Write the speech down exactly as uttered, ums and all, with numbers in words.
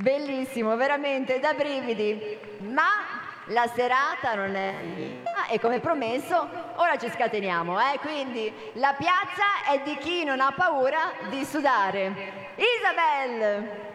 Bellissimo, veramente da brividi. Ma la serata non è... Ah, e come promesso, ora ci scateniamo, eh? Quindi la piazza è di chi non ha paura di sudare. Isabel!